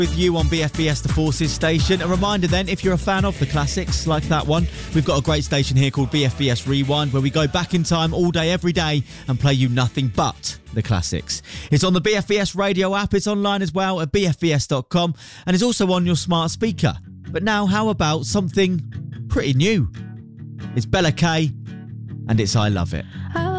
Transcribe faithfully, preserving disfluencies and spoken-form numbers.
With you on B F B S The Forces station. A reminder then, if you're a fan of the classics like that one, we've got a great station here called B F B S Rewind, where we go back in time all day, every day, and play you nothing but the classics. It's on the B F B S radio app, it's online as well at b f b s dot com, and it's also on your smart speaker. But now, how about something pretty new? It's Bella K, and it's I Love It. I